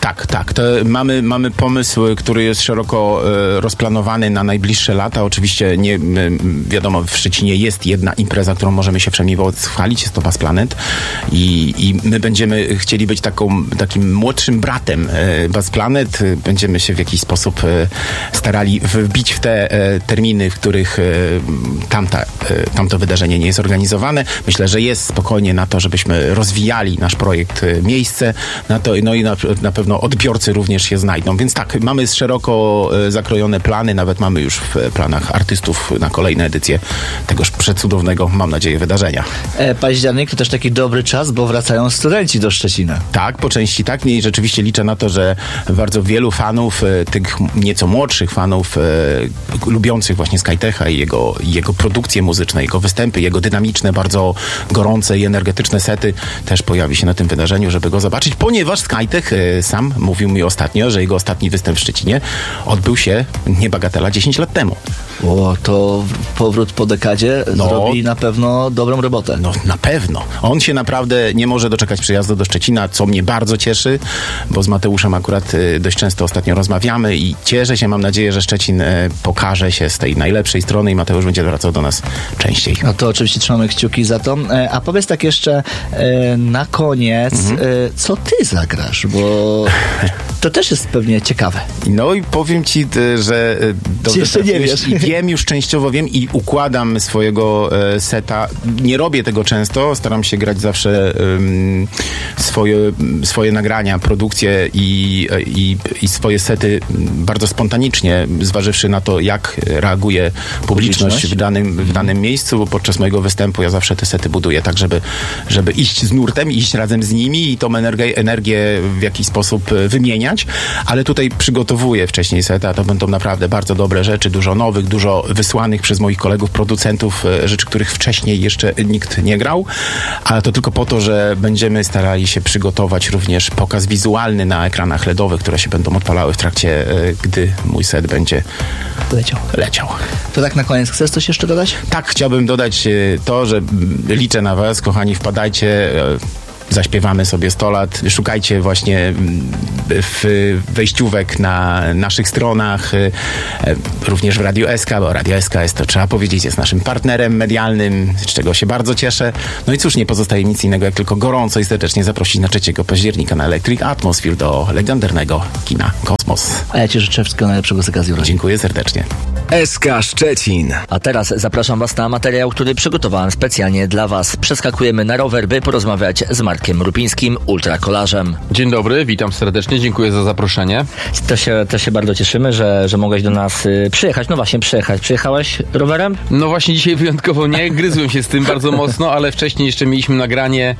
Tak. To mamy pomysł, który jest szeroko rozplanowany na najbliższe lata. Oczywiście nie wiadomo, w Szczecinie jest jedna impreza, którą możemy się przynajmniej chwalić, jest to Bass Planet i my będziemy chcieli być takim młodszym bratem Bass Planet. Będziemy się w jakiś sposób starali wbić w te terminy, w których tamto wydarzenie nie jest organizowane. Myślę, że jest spokojnie na to, żebyśmy rozwijali nasz projekt miejsce na to, no i na pewno odbiorcy również się znajdą. Więc tak, mamy szeroko zakrojone plany, nawet mamy już w planach artystów na kolejne edycje tegoż przecudownego, mam nadzieję, wydarzenia. Październik to też taki dobry czas, bo wracają studenci do Szczecina. Tak, po części tak. I rzeczywiście liczę na to, że bardzo wielu fanów, tych nieco młodszych fanów, lubiących właśnie Skytecha i jego produkcje muzyczne, jego występy, jego dynamiczne, bardzo gorące i energetyczne sety też pojawi się na tym wydarzeniu, żeby go zobaczyć, ponieważ Skytech sam mówił mi ostatnio, że jego ostatni występ w Szczecinie odbył się, nie bagatela, 10 lat temu. O, to powrót po dekadzie zrobi na pewno dobrą robotę. No, na pewno. On się naprawdę nie może doczekać przyjazdu do Szczecina, co mnie bardzo cieszy, bo z Mateuszem akurat dość często ostatnio rozmawiamy i cieszę się, mam nadzieję, że Szczecin pokaże się z tej najlepszej strony i Mateusz będzie wracał do nas częściej. No to oczywiście trzymamy kciuki za to. A powiedz tak jeszcze na koniec, co ty zagrasz, bo to też jest pewnie ciekawe. No i powiem ci, że jeszcze nie wiesz. Wiem, już częściowo wiem i układam swojego seta. Nie robię tego często, staram się grać zawsze swoje nagrania, produkcje i swoje sety bardzo spontanicznie, zważywszy na to, jak reaguje publiczność w danym miejscu, bo podczas mojego występu ja zawsze te sety buduję tak, żeby iść z nurtem, iść razem z nimi i tą energię w jakiś sposób wymieniać, ale tutaj przygotowuję wcześniej seta, to będą naprawdę bardzo dobre rzeczy, dużo nowych, dużo wysłanych przez moich kolegów, producentów, rzeczy, których wcześniej jeszcze nikt nie grał, ale to tylko po to, że będziemy starali się przygotować również pokaz wizualny na ekranach LEDowych, które się będą odpalały w trakcie, gdy mój set będzie leciał. To tak na koniec, chcesz coś jeszcze dodać? Tak, chciałbym dodać to, że liczę na was, kochani, wpadajcie, zaśpiewamy sobie 100 lat. Szukajcie właśnie wejściówek na naszych stronach, również w Radio SK, bo Radio SK jest, to trzeba powiedzieć, jest naszym partnerem medialnym, z czego się bardzo cieszę. No i cóż, nie pozostaje nic innego, jak tylko gorąco i serdecznie zaprosić na 3 października na Electric Atmosphere do legendarnego kina Kosmos. A ja ci życzę wszystkiego najlepszego z okazji urodzin. Dziękuję serdecznie. SK Szczecin. A teraz zapraszam was na materiał, który przygotowałem specjalnie dla was. Przeskakujemy na rower, by porozmawiać z Markiem Rupińskim, ultrakolarzem. Dzień dobry, witam serdecznie, dziękuję za zaproszenie. To się bardzo cieszymy, że mogłeś do nas przyjechać. No właśnie, przyjechałeś rowerem? No właśnie dzisiaj wyjątkowo nie, gryzłem się z tym bardzo mocno, ale wcześniej jeszcze mieliśmy nagranie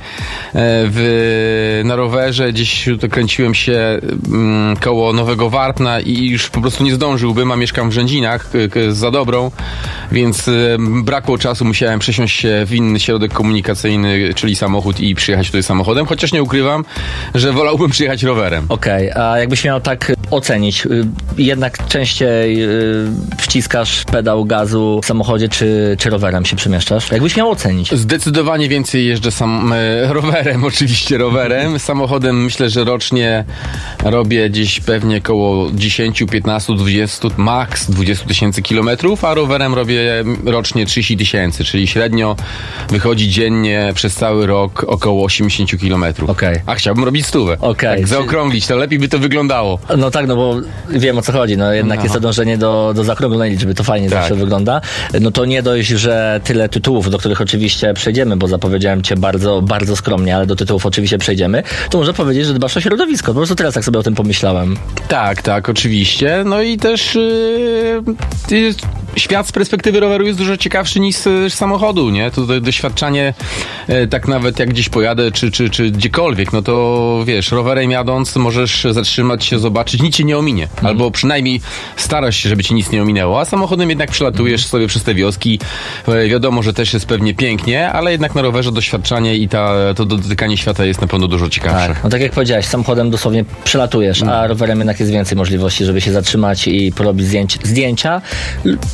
na rowerze, gdzieś to kręciłem się koło Nowego Warpna i już po prostu nie zdążyłbym, a mieszkam w Rzędzinach za Dobrą, więc brakło czasu, musiałem przesiąść się w inny środek komunikacyjny, czyli samochód i przyjechać tutaj samochodem, chociaż nie ukrywam, że wolałbym przyjechać rowerem. Okej, a jakbyś miał tak ocenić, jednak częściej wciskasz pedał gazu w samochodzie, czy rowerem się przemieszczasz? Jakbyś miał ocenić? Zdecydowanie więcej jeżdżę rowerem, oczywiście rowerem. Samochodem myślę, że rocznie robię gdzieś pewnie koło 10, 15, 20, max 20 tysięcy kilometrów, a rowerem robię rocznie 30 tysięcy, czyli średnio wychodzi dziennie przez cały rok około 80 kilometrów. Okay. A chciałbym robić 100. Okay. Tak zaokrąglić, to lepiej by to wyglądało. No tak, no bo wiem, o co chodzi. No jednak jest to dążenie do zaokrąglonej liczby, to fajnie zawsze wygląda. No to nie dość, że tyle tytułów, do których oczywiście przejdziemy, bo zapowiedziałem cię bardzo, bardzo skromnie, ale do tytułów oczywiście przejdziemy, to można powiedzieć, że dbasz o środowisko. Po prostu teraz tak sobie o tym pomyślałem. Tak, oczywiście. No i też świat z perspektywy roweru jest dużo ciekawszy niż z samochodu, nie? To doświadczanie, tak nawet jak gdzieś pojadę, czy gdziekolwiek, no to wiesz, rowerem jadąc możesz zatrzymać się, zobaczyć, nic cię nie ominie. Albo przynajmniej starasz się, żeby ci nic nie ominęło, a samochodem jednak przelatujesz sobie przez te wioski. Wiadomo, że też jest pewnie pięknie, ale jednak na rowerze doświadczanie i to dotykanie świata jest na pewno dużo ciekawsze. Tak. No tak jak powiedziałeś, samochodem dosłownie przelatujesz, a rowerem jednak jest więcej możliwości, żeby się zatrzymać i porobić zdjęcia. Czy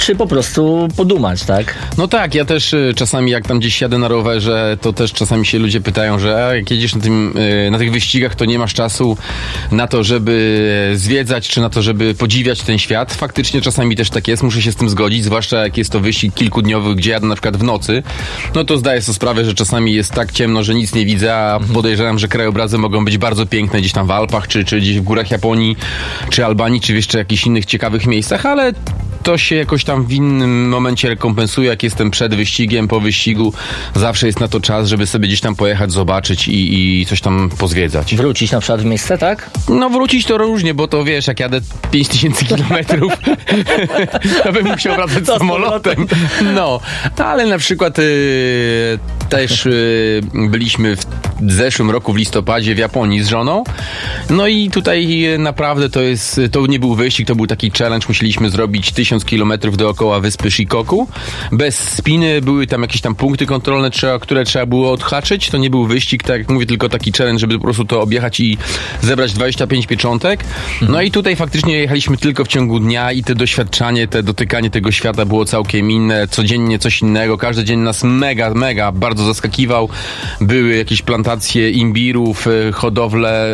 czy po prostu podumać, tak? No tak, ja też czasami jak tam gdzieś jadę na rowerze, to też czasami się ludzie pytają, że jak jedziesz na tych wyścigach, to nie masz czasu na to, żeby zwiedzać, czy na to, żeby podziwiać ten świat. Faktycznie czasami też tak jest, muszę się z tym zgodzić, zwłaszcza jak jest to wyścig kilkudniowy, gdzie jadę na przykład w nocy, no to zdaję sobie sprawę, że czasami jest tak ciemno, że nic nie widzę, a podejrzewam, że krajobrazy mogą być bardzo piękne gdzieś tam w Alpach, czy gdzieś w górach Japonii, czy Albanii, czy jeszcze jakichś innych ciekawych miejscach, ale to się jakoś tam w innym momencie rekompensuje, jak jestem przed wyścigiem, po wyścigu. Zawsze jest na to czas, żeby sobie gdzieś tam pojechać, zobaczyć i coś tam pozwiedzać. Wrócić na przykład w miejsce, tak? No wrócić to różnie, bo to wiesz, jak jadę 5000 kilometrów, to bym musiał wracać samolotem. No, ale na przykład też byliśmy w zeszłym roku w listopadzie w Japonii z żoną. No i tutaj naprawdę to nie był wyścig, to był taki challenge. Musieliśmy zrobić 1000 kilometrów dookoła wyspy Shikoku. Bez spiny, były tam jakieś tam punkty kontrolne, które trzeba było odhaczyć. To nie był wyścig, tak jak mówię, tylko taki challenge, żeby po prostu to objechać i zebrać 25 pieczątek. No i tutaj faktycznie jechaliśmy tylko w ciągu dnia i te doświadczanie, te dotykanie tego świata było całkiem inne. Codziennie coś innego. Każdy dzień nas mega bardzo zaskakiwał. Były jakieś plantacje imbirów, hodowle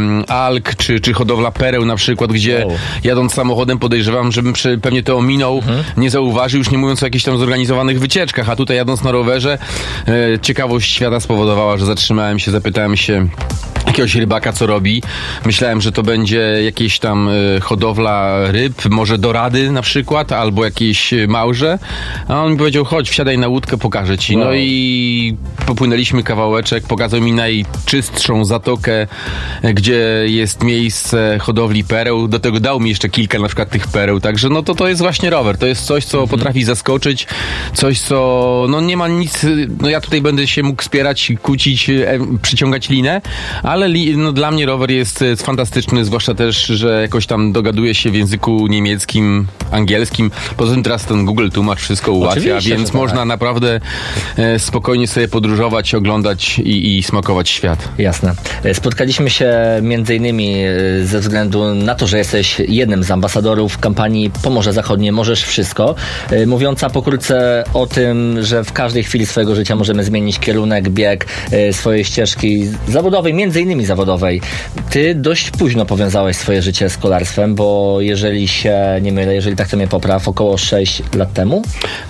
alg, czy hodowla pereł na przykład, gdzie jadąc samochodem podejrzewam, żebym pewnie to ominął, nie zauważył, już nie mówiąc o jakichś tam zorganizowanych wycieczkach, a tutaj jadąc na rowerze ciekawość świata spowodowała, że zatrzymałem się, zapytałem się jakiegoś rybaka, co robi. Myślałem, że to będzie jakieś tam hodowla ryb, może dorady na przykład, albo jakieś małże, a on mi powiedział, chodź, wsiadaj na łódkę, pokażę ci. No i popłynęliśmy kawałeczek, pokazał mi najczystszą zatokę, gdzie jest miejsce hodowli pereł, do tego dał mi jeszcze kilka na przykład tych pereł, także no to jest właśnie rower, to jest coś, co potrafi zaskoczyć, coś, co no nie ma nic, no ja tutaj będę się mógł wspierać, kłócić, przyciągać linę, ale no, dla mnie rower jest fantastyczny, zwłaszcza też, że jakoś tam dogaduje się w języku niemieckim, angielskim. Poza tym teraz ten Google Tłumacz wszystko ułatwia, oczywiście, więc można naprawdę spokojnie sobie podróżować, oglądać i smakować świat. Jasne. Spotkaliśmy się między innymi ze względu na to, że jesteś jednym z ambasadorów kampanii Pomorze Zachodnie Możesz Wszystko, mówiąca pokrótce o tym, że w każdej chwili swojego życia możemy zmienić kierunek, bieg swojej ścieżki zawodowej, między innymi zawodowej. Ty dość późno powiązałeś swoje życie z kolarstwem, bo jeżeli się nie mylę, jeżeli tak to mnie popraw, około 6 lat temu?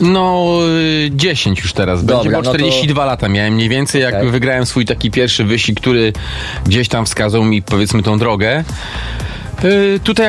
No 10 już teraz. Będzie, bo 42 lata miałem mniej więcej, jak wygrałem swój taki pierwszy wyścig, który gdzieś tam wskazał mi, powiedzmy, tą drogę. Tutaj